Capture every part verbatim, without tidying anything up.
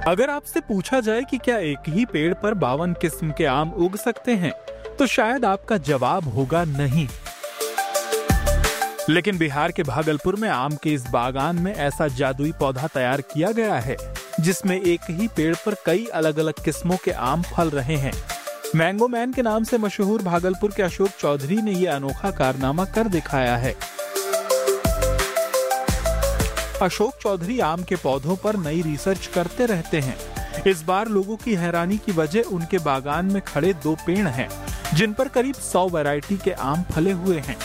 अगर आपसे पूछा जाए कि क्या एक ही पेड़ पर बावन किस्म के आम उग सकते हैं, तो शायद आपका जवाब होगा नहीं। लेकिन बिहार के भागलपुर में आम के इस बागान में ऐसा जादुई पौधा तैयार किया गया है जिसमें एक ही पेड़ पर कई अलग अलग किस्मों के आम फल रहे हैं। मैंगो मैन के नाम से मशहूर भागलपुर के अशोक चौधरी ने यह अनोखा कारनामा कर दिखाया है। अशोक चौधरी आम के पौधों पर नई रिसर्च करते रहते हैं। इस बार लोगों की हैरानी की वजह उनके बागान में खड़े दो पेड़ हैं, जिन पर करीब सौ वैरायटी के आम फले हुए हैं।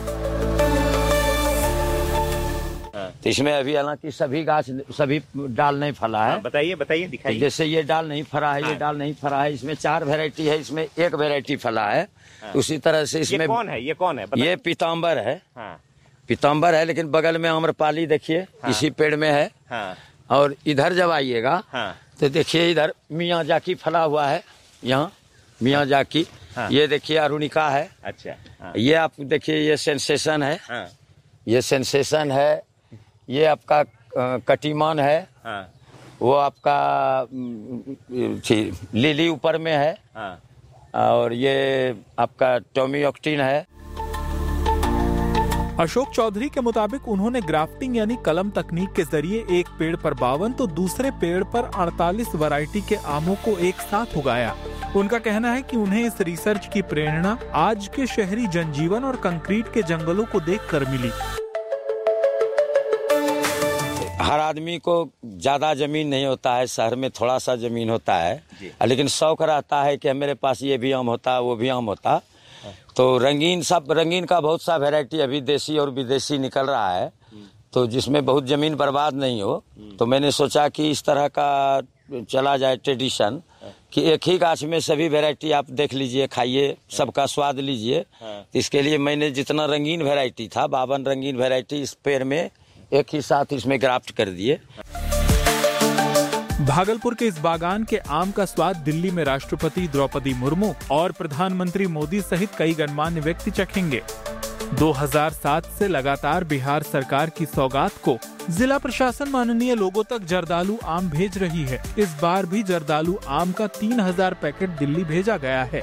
तो इसमें अभी हालांकि सभी गाछ सभी डाल नहीं फला है। बताइए बताइए दिखाइए। जैसे ये डाल नहीं फरा है, ये डाल नहीं फरा है, इसमें चार वैरायटी है, इसमें एक वैरायटी फला है। उसी तरह से इसमें ये कौन है, ये कौन है? ये पीताम्बर है। हाँ। पीताम्बर है, लेकिन बगल में आम्रपाली देखिए। हाँ। इसी पेड़ में है। हाँ। और इधर जब आइएगा। हाँ। तो देखिए इधर मियाजाकी फला हुआ है, यहाँ मियाजाकी। हाँ। ये देखिए अरुणिका है। अच्छा। हाँ। ये आप देखिए ये सेंसेशन है। हाँ। ये सेंसेशन है। ये आपका कटीमान है। हाँ। वो आपका लिली ऊपर में है। हाँ। और ये आपका टॉमी ऑक्टिन है। अशोक चौधरी के मुताबिक उन्होंने ग्राफ्टिंग यानी कलम तकनीक के जरिए एक पेड़ पर बावन तो दूसरे पेड़ पर अड़तालीस वैरायटी के आमों को एक साथ उगाया। उनका कहना है कि उन्हें इस रिसर्च की प्रेरणा आज के शहरी जनजीवन और कंक्रीट के जंगलों को देखकर मिली। हर आदमी को ज्यादा जमीन नहीं होता है, शहर में थोड़ा सा जमीन होता है, लेकिन शौक रहता है कि मेरे पास ये भी आम होता वो भी आम होता। तो रंगीन सब रंगीन का बहुत सा वैरायटी अभी देसी और विदेशी निकल रहा है, तो जिसमें बहुत जमीन बर्बाद नहीं हो। तो मैंने सोचा कि इस तरह का चला जाए ट्रेडिशन कि एक ही गाछ में सभी वैरायटी आप देख लीजिए, खाइए, सबका स्वाद लीजिए। तो इसके लिए मैंने जितना रंगीन वैरायटी था, बावन रंगीन वैरायटी इस पेड़ में एक ही साथ इसमें ग्राफ्ट कर दिए। भागलपुर के इस बागान के आम का स्वाद दिल्ली में राष्ट्रपति द्रौपदी मुर्मू और प्रधानमंत्री मोदी सहित कई गणमान्य व्यक्ति चखेंगे। दो हज़ार सात से लगातार बिहार सरकार की सौगात को जिला प्रशासन माननीय लोगों तक जर्दालू आम भेज रही है। इस बार भी जर्दालू आम का तीन हज़ार पैकेट दिल्ली भेजा गया है।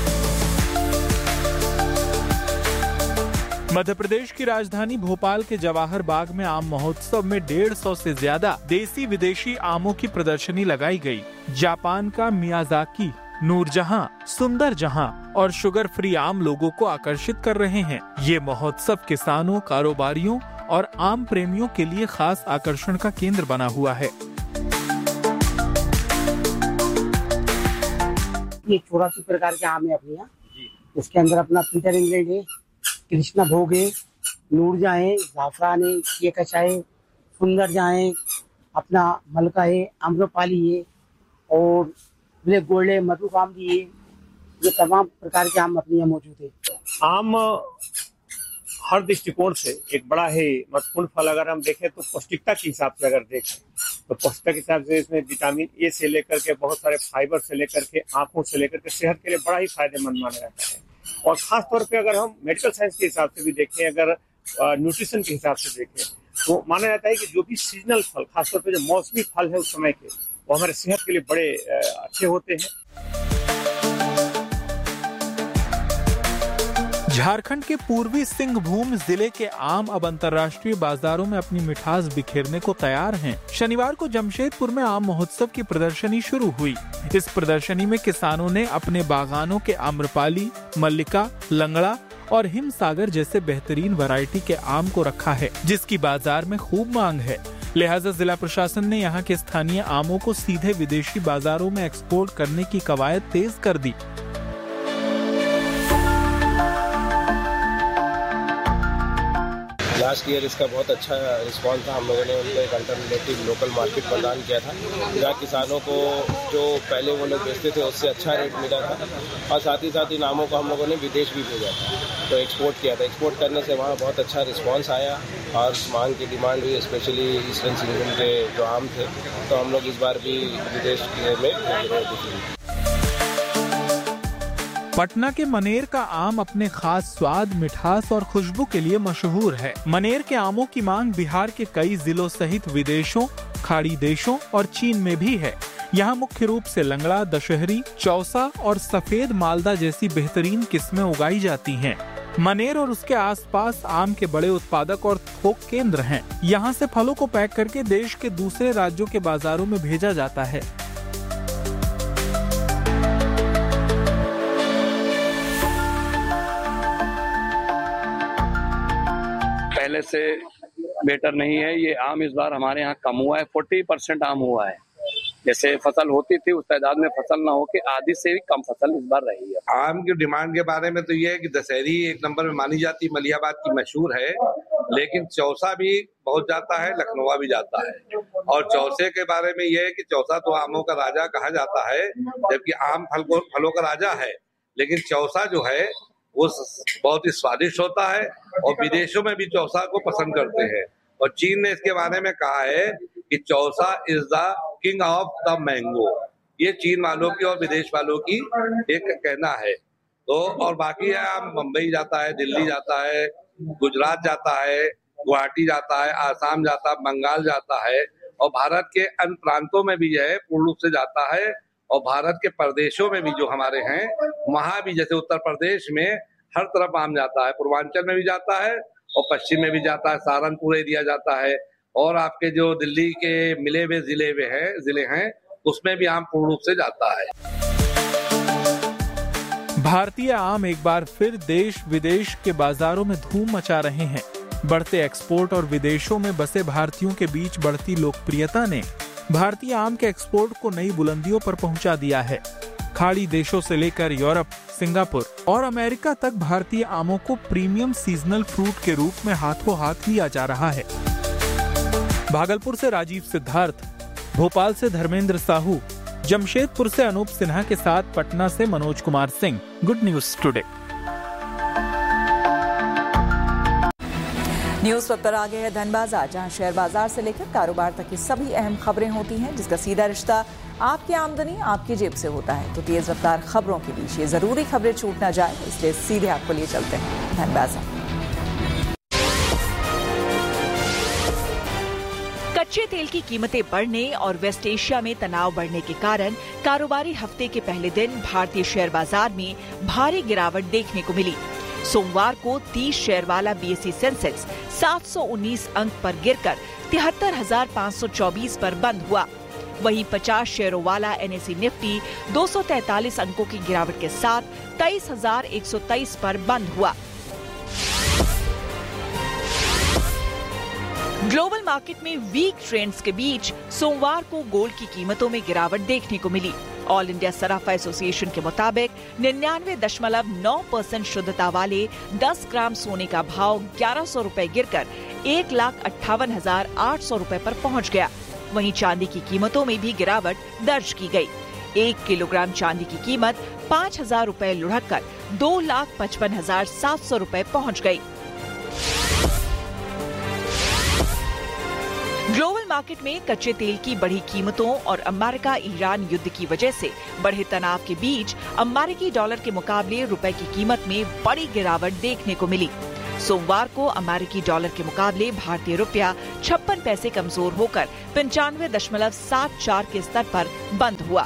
मध्य प्रदेश की राजधानी भोपाल के जवाहर बाग में आम महोत्सव में डेढ़ सौ से ज्यादा देसी विदेशी आमों की प्रदर्शनी लगाई गई। जापान का मियाजाकी, नूरजहां, सुंदर जहां और शुगर फ्री आम लोगों को आकर्षित कर रहे हैं। ये महोत्सव किसानों, कारोबारियों और आम प्रेमियों के लिए खास आकर्षण का केंद्र बना हुआ है। ये चौरासी प्रकार के आम है अपने यहाँ। इसके अंदर अपना पीटर इंग्लैंड है, कृष्णा भोग है, नूरजहां है, जाफरान है, ये कचा है, सुंदर जहां है, अपना मलका है, आम्रपाली है और ब्लैक गोल्ड है, मधुकाम भी है। ये तमाम प्रकार के आम अपने यहाँ मौजूद है। आम हर दृष्टिकोण से एक बड़ा ही महत्वपूर्ण फल अगर हम देखें तो पौष्टिकता के हिसाब से अगर देखें तो पौष्टिकता के हिसाब से इसमें विटामिन ए से लेकर के बहुत सारे फाइबर से लेकर के आंखों से लेकर के सेहत के लिए बड़ा ही फायदेमंद माना जाता है। और खास तौर पे अगर हम मेडिकल साइंस के हिसाब से भी देखें, अगर न्यूट्रिशन के हिसाब से देखें तो माना जाता है कि जो भी सीजनल फल, खासतौर पे जो मौसमी फल है उस समय के, वो हमारे सेहत के लिए बड़े अच्छे होते हैं। झारखंड के पूर्वी सिंहभूम जिले के आम अब अंतर्राष्ट्रीय बाजारों में अपनी मिठास बिखेरने को तैयार हैं। शनिवार को जमशेदपुर में आम महोत्सव की प्रदर्शनी शुरू हुई। इस प्रदर्शनी में किसानों ने अपने बागानों के आम्रपाली, मल्लिका, लंगड़ा और हिमसागर जैसे बेहतरीन वैरायटी के आम को रखा है, जिसकी बाजार में खूब मांग है। लिहाजा जिला प्रशासन ने यहाँ के स्थानीय आमों को सीधे विदेशी बाजारों में एक्सपोर्ट करने की कवायद तेज कर दी। लास्ट ईयर इसका बहुत अच्छा रिस्पॉन्स था। हम लोगों ने उनको एक अल्टरनेटिव लोकल मार्केट प्रदान किया था, जहाँ किसानों को जो पहले वो लोग बेचते थे उससे अच्छा रेट मिला था। और साथ ही साथ इन आमों को हम लोगों ने विदेश भी भेजा था, तो एक्सपोर्ट किया था। एक्सपोर्ट करने से वहाँ बहुत अच्छा रिस्पॉन्स आया और मांग की डिमांड हुई, स्पेशली ईस्टर्न सिंहभूम के जो आम थे, तो हम लोग इस बार भी विदेश में। पटना के मनेर का आम अपने खास स्वाद, मिठास और खुशबू के लिए मशहूर है। मनेर के आमों की मांग बिहार के कई जिलों सहित विदेशों, खाड़ी देशों और चीन में भी है। यहाँ मुख्य रूप से लंगड़ा, दशहरी, चौसा और सफेद मालदा जैसी बेहतरीन किस्में उगाई जाती हैं। मनेर और उसके आसपास आम के बड़े उत्पादक और थोक केंद्र हैं। यहाँ से फलों को पैक करके देश के दूसरे राज्यों के बाजारों में भेजा जाता है। पहले से बेटर नहीं है। ये आम इस बार हमारे यहाँ कम हुआ है, चालीस परसेंट आम हुआ है। जैसे फसल होती थी उस तादाद में फसल न होके आधी से भी कम फसल इस बार रही है। आम की डिमांड के बारे में तो ये है कि दशहरी एक नंबर में मानी जाती, मलियाबाद की मशहूर है, लेकिन चौसा भी बहुत जाता है, लखनऊ भी जाता है। और चौसे के बारे में ये है कि चौसा तो आमों का राजा कहा जाता है, जबकि आम फल को फलों का राजा है, लेकिन चौसा जो है वो बहुत ही स्वादिष्ट होता है और विदेशों में भी चौसा को पसंद करते हैं। और चीन ने इसके बारे में कहा है कि Chausa is the king of the mango. ये चीन वालों की और विदेश वालों की एक कहना है। तो और बाकी है आम मुंबई जाता है, दिल्ली जाता है, गुजरात जाता है, गुवाहाटी जाता है, आसाम जाता है, बंगाल जाता है और भारत के अन्य प्रांतों में भी है पूर्ण रूप से जाता है। और भारत के प्रदेशों में भी जो हमारे हैं वहां भी, जैसे उत्तर प्रदेश में हर तरफ आम जाता है, पूर्वांचल में भी जाता है और पश्चिम में भी जाता है, सहारनपुर एरिया जाता है। और आपके जो दिल्ली के मिले हुए जिले में हैं जिले हैं उसमें भी आम पूर्ण रूप से जाता है। भारतीय आम एक बार फिर देश विदेश के बाजारों में धूम मचा रहे हैं। बढ़ते एक्सपोर्ट और विदेशों में बसे भारतीयों के बीच बढ़ती लोकप्रियता ने भारतीय आम के एक्सपोर्ट को नई बुलंदियों पर पहुंचा दिया है। खाड़ी देशों से लेकर यूरोप, सिंगापुर और अमेरिका तक भारतीय आमों को प्रीमियम सीजनल फ्रूट के रूप में हाथों हाथ लिया जा रहा है। भागलपुर से राजीव सिद्धार्थ, भोपाल से धर्मेंद्र साहू, जमशेदपुर से अनूप सिन्हा के साथ पटना से Manoj Kumar Singh, good news today. News पर आगे है धन बाजार, जहां शेयर बाजार से लेकर कारोबार तक की सभी अहम खबरें होती हैं, जिसका सीधा रिश्ता आपकी आमदनी आपकी जेब से होता है। तो तेज रफ्तार खबरों के बीच ये जरूरी खबरें छूट ना जाए, इसलिए सीधे आपको लिए चलते हैं धन बाजार। कच्चे तेल की कीमतें बढ़ने और वेस्ट एशिया में तनाव बढ़ने के कारण कारोबारी हफ्ते के पहले दिन भारतीय शेयर बाजार में भारी गिरावट देखने को मिली। सोमवार को तीस शेयर वाला बीएसई सेंसेक्स सात सौ उन्नीस अंक पर गिरकर तिहत्तर हजार पाँच सौ चौबीस पर बंद हुआ। वहीं पचास शेयरों वाला एनएसई निफ्टी दो सौ तैंतालीस अंकों की गिरावट के साथ तेईस हजार एक सौ तेईस पर बंद हुआ। ग्लोबल मार्केट में वीक ट्रेंड्स के बीच सोमवार को गोल्ड की कीमतों में गिरावट देखने को मिली। ऑल इंडिया सराफा एसोसिएशन के मुताबिक निन्यानवे दशमलव नौ परसेंट शुद्धता वाले दस ग्राम सोने का भाव ग्यारह सौ रूपये गिरकर एक लाख अट्ठावन हजार आठ सौ रूपये पर पहुंच गया। वहीं चांदी की कीमतों में भी गिरावट दर्ज की गई। एक किलोग्राम चांदी की कीमत पाँच हजार रूपये लुढ़क कर दो लाख पचपन हजार सात सौ रूपये पहुँच गयी। ग्लोबल मार्केट में कच्चे तेल की बढ़ी कीमतों और अमेरिका ईरान युद्ध की वजह से बढ़े तनाव के बीच अमेरिकी डॉलर के मुकाबले रुपए की कीमत में बड़ी गिरावट देखने को मिली। सोमवार को अमेरिकी डॉलर के मुकाबले भारतीय रुपया छप्पन पैसे कमजोर होकर पंचानवे दशमलव सात चार के स्तर पर बंद हुआ।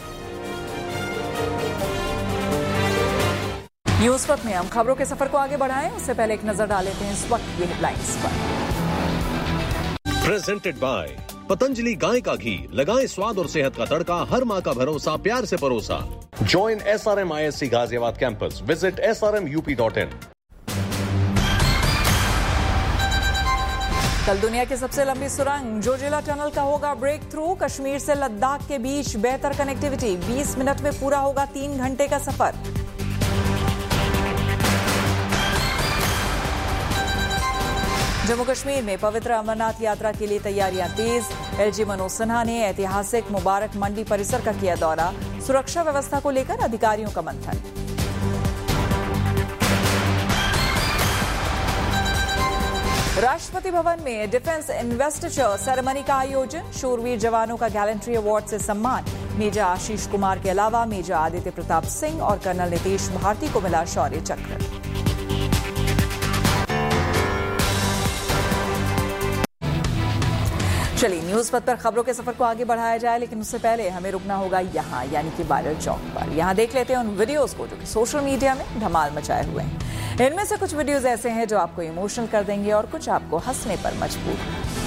न्यूज वक्त में हम खबरों के सफर को आगे बढ़ाएं, उससे पहले एक नजर डाल लेते हैं इस वक्त ये हेडलाइंस पर। प्रेजेंटेड बाय पतंजलि गाय का घी, लगाएं स्वाद और सेहत का तड़का, हर माँ का भरोसा प्यार से परोसा। Join S R M I S C Ghaziabad campus, visit S R M U P dot in. कल दुनिया की सबसे लंबी सुरंग जोजिला टनल का होगा ब्रेक थ्रू। कश्मीर से लद्दाख के बीच बेहतर कनेक्टिविटी, बीस मिनट में पूरा होगा तीन घंटे का सफर। जम्मू कश्मीर में पवित्र अमरनाथ यात्रा के लिए तैयारियां तेज। एलजी मनोज सिन्हा ने ऐतिहासिक मुबारक मंडी परिसर का किया दौरा। सुरक्षा व्यवस्था को लेकर अधिकारियों का मंथन। राष्ट्रपति भवन में डिफेंस इन्वेस्टिचर सेरेमनी का आयोजन। शूरवीर जवानों का गैलेंट्री अवार्ड से सम्मान। मेजर आशीष कुमार के अलावा मेजर आदित्य प्रताप सिंह और कर्नल नितेश भारती को मिला शौर्य चक्र। चलिए न्यूज पथ पर खबरों के सफर को आगे बढ़ाया जाए, लेकिन उससे पहले हमें रुकना होगा यहाँ, यानी कि वायरल चौक पर। यहाँ देख लेते हैं उन वीडियोस को जो कि सोशल मीडिया में धमाल मचाए हुए हैं। इनमें से कुछ वीडियोस ऐसे हैं जो आपको इमोशनल कर देंगे और कुछ आपको हंसने पर मजबूर।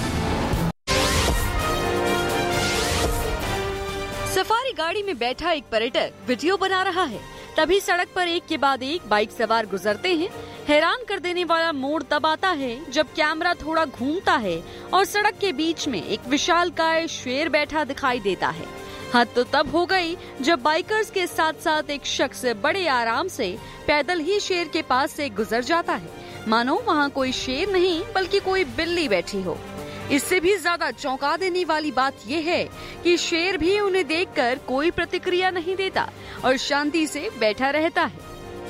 सफारी गाड़ी में बैठा एक पर्यटक वीडियो बना रहा है। तभी सड़क पर एक के बाद एक बाइक सवार गुजरते हैं। हैरान कर देने वाला मोड़ तब आता है जब कैमरा थोड़ा घूमता है और सड़क के बीच में एक विशालकाय शेर बैठा दिखाई देता है। हद तो तब हो गई जब बाइकर्स के साथ साथ एक शख्स बड़े आराम से पैदल ही शेर के पास से गुजर जाता है, मानो वहाँ कोई शेर नहीं बल्कि कोई बिल्ली बैठी हो। इससे भी ज्यादा चौंका देने वाली बात यह है कि शेर भी उन्हें देखकर कोई प्रतिक्रिया नहीं देता और शांति से बैठा रहता है।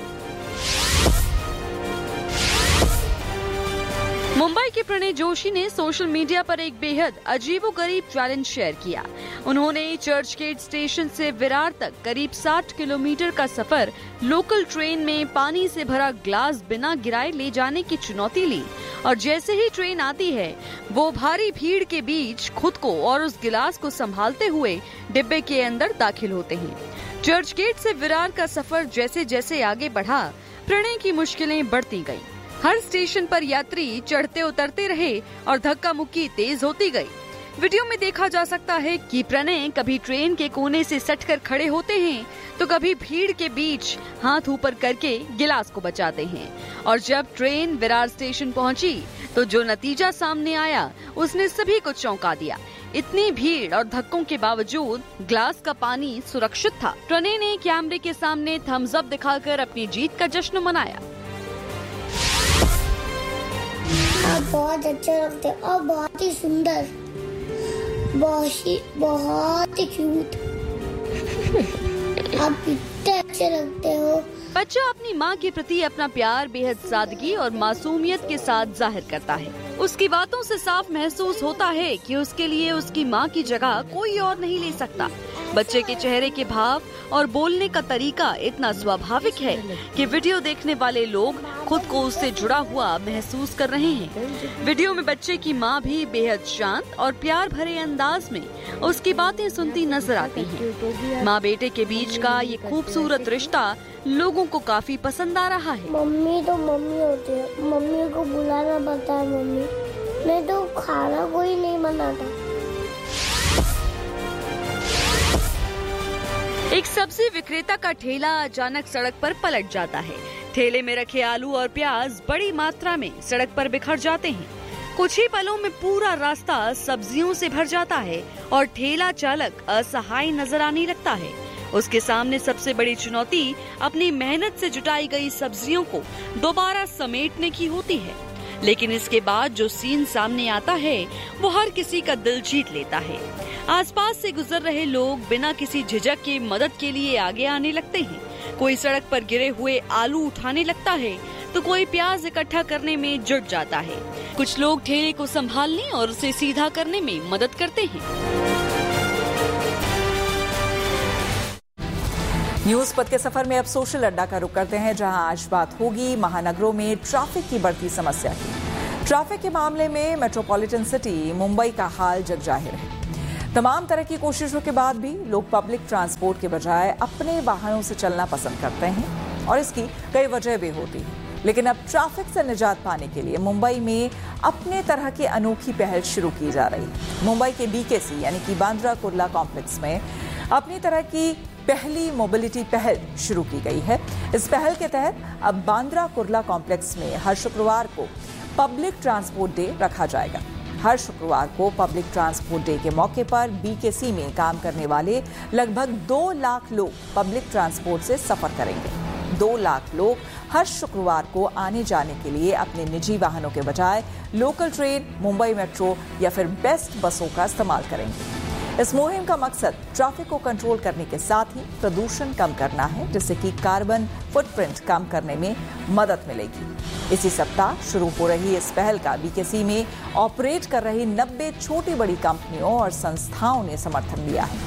मुंबई के प्रणय जोशी ने सोशल मीडिया पर एक बेहद अजीबोगरीब चैलेंज शेयर किया। उन्होंने चर्च गेट स्टेशन से विरार तक करीब साठ किलोमीटर का सफर लोकल ट्रेन में पानी से भरा ग्लास बिना गिराए ले जाने की चुनौती ली और जैसे ही ट्रेन आती है वो भारी भीड़ के बीच खुद को और उस गिलास को संभालते हुए डिब्बे के अंदर दाखिल होते हैं। चर्च गेट से विरार का सफर जैसे जैसे आगे बढ़ा, प्रणय की मुश्किलें बढ़ती गईं। हर स्टेशन पर यात्री चढ़ते उतरते रहे और धक्का मुक्की तेज होती गई। वीडियो में देखा जा सकता है कि प्रणय कभी ट्रेन के कोने से सटकर खड़े होते हैं तो कभी भीड़ के बीच हाथ ऊपर करके गिलास को बचाते हैं। और जब ट्रेन विरार स्टेशन पहुंची तो जो नतीजा सामने आया उसने सभी को चौंका दिया। इतनी भीड़ और धक्कों के बावजूद ग्लास का पानी सुरक्षित था। प्रणय ने कैमरे के सामने थम्स अप दिखाकर अपनी जीत का जश्न मनाया। आप बहुत अच्छे लगते हो और बहुत ही सुंदर, बहुत ही बहुत ही क्यूट। आप इतने अच्छे लगते हो। बच्चा अपनी माँ के प्रति अपना प्यार बेहद सादगी और मासूमियत के साथ जाहिर करता है। उसकी बातों से साफ महसूस होता है कि उसके लिए उसकी माँ की जगह कोई और नहीं ले सकता। बच्चे के चेहरे के भाव और बोलने का तरीका इतना स्वाभाविक है कि वीडियो देखने वाले लोग खुद को उससे जुड़ा हुआ महसूस कर रहे हैं। वीडियो में बच्चे की माँ भी बेहद शांत और प्यार भरे अंदाज में उसकी बातें सुनती नजर आती हैं। माँ बेटे के बीच का ये खूबसूरत रिश्ता लोगों को काफी पसंद आ रहा है। मम्मी तो मम्मी होती है, मम्मी को बुलाना पड़ता है। मम्मी नहीं तो खाना कोई नहीं बनाता। एक सब्जी विक्रेता का ठेला अचानक सड़क पर पलट जाता है। ठेले में रखे आलू और प्याज बड़ी मात्रा में सड़क पर बिखर जाते हैं। कुछ ही पलों में पूरा रास्ता सब्जियों से भर जाता है और ठेला चालक असहाय नजर आने लगता है। उसके सामने सबसे बड़ी चुनौती अपनी मेहनत से जुटाई गई सब्जियों को दोबारा समेटने की होती है। लेकिन इसके बाद जो सीन सामने आता है वो हर किसी का दिल जीत लेता है। आसपास से गुजर रहे लोग बिना किसी झिझक के मदद के लिए आगे आने लगते हैं। कोई सड़क पर गिरे हुए आलू उठाने लगता है तो कोई प्याज इकट्ठा करने में जुट जाता है। कुछ लोग ठेले को संभालने और उसे सीधा करने में मदद करते हैं। न्यूज पथ के सफर में अब सोशल अड्डा का रुख करते हैं, जहां आज बात होगी महानगरों में ट्रैफिक की बढ़ती समस्या की। ट्रैफिक के मामले में मेट्रोपॉलिटन सिटी मुंबई का हाल जग जाहिर है। तमाम तरह की कोशिशों के बाद भी लोग पब्लिक ट्रांसपोर्ट के बजाय अपने वाहनों से चलना पसंद करते हैं और इसकी कई वजह भी होती है। लेकिन अब ट्रैफिक से निजात पाने के लिए मुंबई में अपने तरह की अनोखी पहल शुरू की जा रही है। मुंबई के बीकेसी यानी कि बांद्रा कुर्ला कॉम्प्लेक्स में अपनी तरह की पहली मोबिलिटी पहल शुरू की गई है। इस पहल के तहत अब बांद्रा कुर्ला कॉम्प्लेक्स में हर शुक्रवार को पब्लिक ट्रांसपोर्ट डे रखा जाएगा। हर शुक्रवार को पब्लिक ट्रांसपोर्ट डे के मौके पर बीकेसी में काम करने वाले लगभग दो लाख लोग पब्लिक ट्रांसपोर्ट से सफर करेंगे। दो लाख लोग हर शुक्रवार को आने जाने के लिए अपने निजी वाहनों के बजाय लोकल ट्रेन, मुंबई मेट्रो या फिर बेस्ट बसों का इस्तेमाल करेंगे। इस मुहिम का मकसद ट्रैफिक को कंट्रोल करने के साथ ही प्रदूषण कम करना है, जिससे कि कार्बन फुटप्रिंट कम करने में मदद मिलेगी। इसी सप्ताह शुरू हो रही इस पहल का बीकेसी में ऑपरेट कर रही नब्बे छोटी बड़ी कंपनियों और संस्थाओं ने समर्थन दिया है।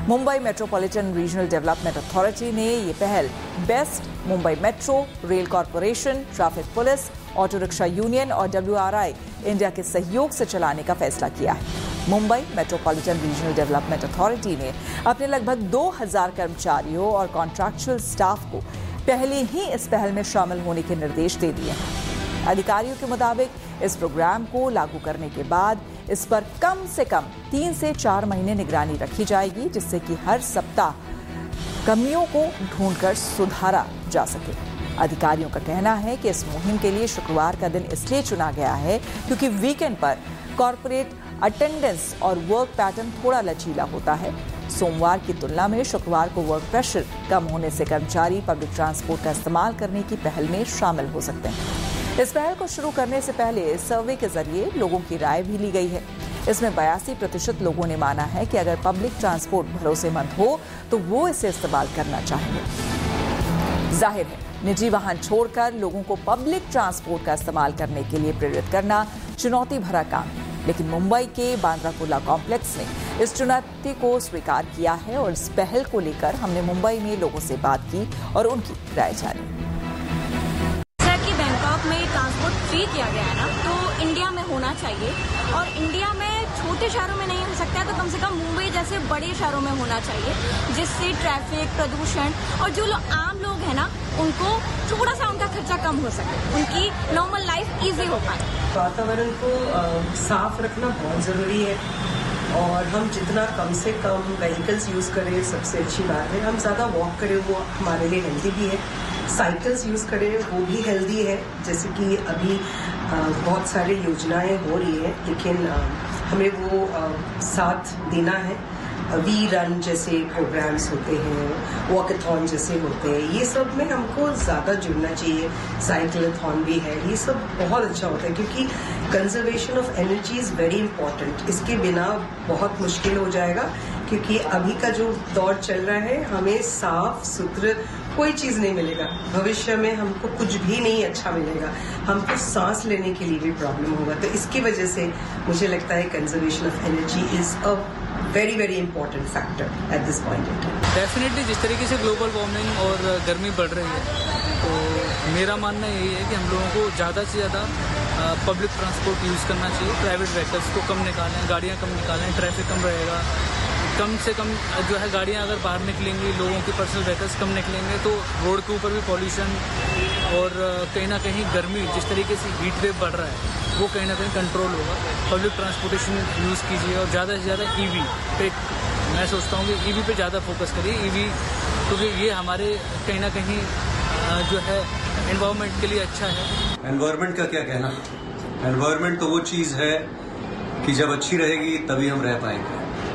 Mumbai metropolitan regional development authority ने ये पहल best, Mumbai metro, rail corporation, traffic police, auto rickshaw union और डब्ल्यू आर आई इंडिया के सहयोग से चलाने का फैसला किया है। Mumbai metropolitan regional development authority ने अपने लगभग दो हज़ार कर्मचारियों और कॉन्ट्रैक्चुअल स्टाफ को पहले ही इस पहल में शामिल होने के निर्देश दे दिए हैं। अधिकारियों के मुताबिक इस प्रोग्राम को लागू करने के बाद इस पर कम से कम तीन से चार महीने निगरानी रखी जाएगी, जिससे कि हर सप्ताह कमियों को ढूंढकर सुधारा जा सके। अधिकारियों का कहना है कि इस मुहिम के लिए शुक्रवार का दिन इसलिए चुना गया है क्योंकि वीकेंड पर कॉर्पोरेट अटेंडेंस और वर्क पैटर्न थोड़ा लचीला होता है। सोमवार की तुलना में शुक्रवार को वर्क प्रेशर कम होने से कर्मचारी पब्लिक ट्रांसपोर्ट का इस्तेमाल करने की पहल में शामिल हो सकते हैं। इस पहल को शुरू करने से पहले सर्वे के जरिए लोगों की राय भी ली गई है। इसमें बयासी प्रतिशत लोगों ने माना है कि अगर पब्लिक ट्रांसपोर्ट भरोसेमंद हो तो वो इसे इस्तेमाल करना चाहेंगे। जाहिर है, निजी वाहन छोड़कर लोगों को पब्लिक ट्रांसपोर्ट का इस्तेमाल करने के लिए प्रेरित करना चुनौती भरा काम है, लेकिन मुंबई के बांद्रा कुर्ला कॉम्प्लेक्स ने इस चुनौती को स्वीकार किया है और इस पहल को लेकर हमने मुंबई में लोगों से बात की और उनकी राय जानी। सर कि बैंकॉक में ट्रांसपोर्ट फ्री किया गया है ना, तो इंडिया में होना चाहिए और इंडिया में छोटे शहरों में नहीं हो सकता है तो कम से कम मुंबई जैसे बड़े शहरों में होना चाहिए, जिससे ट्रैफिक, प्रदूषण और जो लोग आम लोग हैं ना उनको थोड़ा सा उनका खर्चा कम हो सके, उनकी नॉर्मल लाइफ इजी हो पाए। वातावरण को साफ रखना बहुत ज़रूरी है और हम जितना कम से कम व्हीकल्स यूज़ करें सबसे अच्छी बात है। हम ज़्यादा वॉक करें वो हमारे लिए हेल्दी भी है, साइकिल्स यूज़ करें वो भी हेल्दी है। जैसे कि अभी बहुत सारी योजनाएं हो रही है, लेकिन हमें वो साथ देना है। वी रन जैसे प्रोग्राम्स होते हैं, वॉकथॉन जैसे होते हैं, ये सब में हमको ज़्यादा जुड़ना चाहिए। साइकिलथॉन भी है, ये सब बहुत अच्छा होता है क्योंकि conservation of energy is very important. इसके बिना बहुत मुश्किल हो जाएगा क्योंकि अभी का जो दौर चल रहा है हमें साफ सुथरा कोई चीज़ नहीं मिलेगा। भविष्य में हमको कुछ भी नहीं अच्छा मिलेगा, हमको सांस लेने के लिए भी प्रॉब्लम होगा। तो इसकी वजह से मुझे लगता है conservation of energy is a very very important factor at this point in time. Definitely जिस तरीके से ग्लोबल वार्मिंग और गर्मी बढ़ रही है तो मेरा मानना यही है कि हम लोगों को ज़्यादा से ज़्यादा पब्लिक ट्रांसपोर्ट यूज़ करना चाहिए। प्राइवेट व्हीकल्स को कम निकालें, गाड़ियाँ कम निकालें, ट्रैफिक कम रहेगा। कम से कम जो है गाड़ियाँ अगर बाहर निकलेंगी, लोगों की पर्सनल व्हीकल्स कम निकलेंगे तो रोड के ऊपर भी पॉल्यूशन और कहीं ना कहीं गर्मी, जिस तरीके से हीट वेव बढ़ रहा है वो कहीं ना कहीं कंट्रोल होगा। पब्लिक ट्रांसपोर्टेशन यूज़ कीजिए और ज़्यादा से ज़्यादा ईवी पे, मैं सोचता हूँ कि ईवी पे ज़्यादा फोकस करिए। ईवी क्योंकि ये हमारे कहीं ना कहीं जो है एनवायरनमेंट के लिए अच्छा है। एनवायरनमेंट का क्या कहना, एनवायरनमेंट तो वो चीज़ है कि जब अच्छी रहेगी तभी हम रह पाएंगे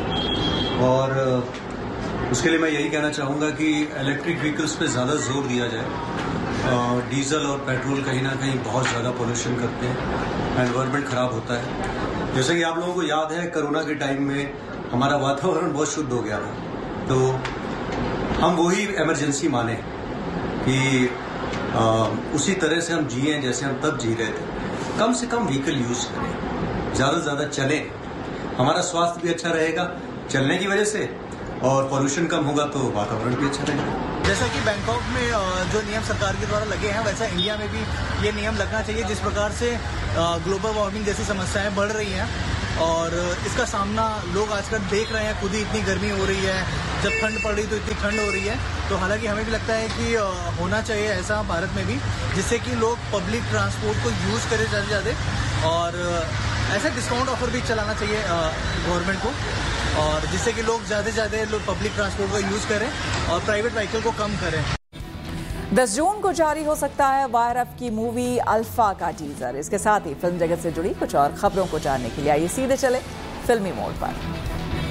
और उसके लिए मैं यही कहना चाहूँगा कि इलेक्ट्रिक व्हीकल्स पे ज़्यादा जोर दिया जाए। डीजल और पेट्रोल कहीं ना कहीं बहुत ज़्यादा पोल्यूशन करते हैं, एनवायरनमेंट ख़राब होता है। जैसे कि आप लोगों को याद है कोरोना के टाइम में हमारा वातावरण बहुत शुद्ध हो गया था, तो हम वही इमरजेंसी माने कि आ, उसी तरह से हम जिए जैसे हम तब जी रहे थे। कम से कम व्हीकल यूज़ करें, ज़्यादा से ज़्यादा चलें, हमारा स्वास्थ्य भी अच्छा रहेगा चलने की वजह से और पोल्यूशन कम होगा तो वातावरण भी अच्छा रहेगा। जैसा कि बैंकॉक में जो नियम सरकार के द्वारा लगे हैं वैसा इंडिया में भी ये नियम लगना चाहिए। जिस प्रकार से ग्लोबल वार्मिंग जैसी समस्याएं बढ़ रही हैं और इसका सामना लोग आजकल देख रहे हैं, खुद ही इतनी गर्मी हो रही है, जब ठंड पड़ रही तो इतनी ठंड हो रही है। तो हालांकि हमें भी लगता है कि होना चाहिए ऐसा भारत में भी, जिससे कि लोग पब्लिक ट्रांसपोर्ट को यूज़ करें ज़्यादा से ज़्यादा और ऐसा डिस्काउंट ऑफर भी चलाना चाहिए गवर्नमेंट को, और जिससे कि लोग ज़्यादा से ज़्यादा लोग पब्लिक ट्रांसपोर्ट का यूज़ करें और प्राइवेट व्हीकल को कम करें। दस जून को जारी हो सकता है वायरअप की मूवी अल्फा का टीजर। इसके साथ ही फिल्म जगत से जुड़ी कुछ और खबरों को जानने के लिए आइए सीधे चले फिल्मी मोड़ पर।